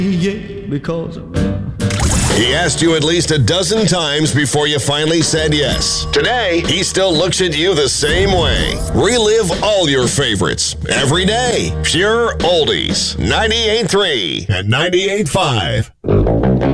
Yeah, because He asked you at least a dozen times before you finally said yes. Today, he still looks at you the same way. Relive all your favorites every day. Pure Oldies. 98.3 and 98.5.